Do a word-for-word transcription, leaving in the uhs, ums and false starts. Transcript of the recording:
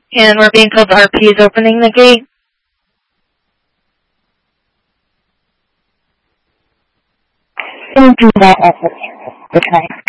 And we're being told the R P is opening the gate. We'll do that at the time.